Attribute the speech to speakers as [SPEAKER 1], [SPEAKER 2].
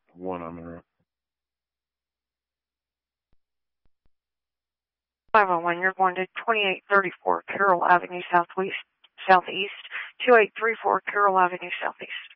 [SPEAKER 1] one I'm in.
[SPEAKER 2] 501, you're going to 2834 Carroll Avenue Southeast, 2834 Carroll Avenue Southeast.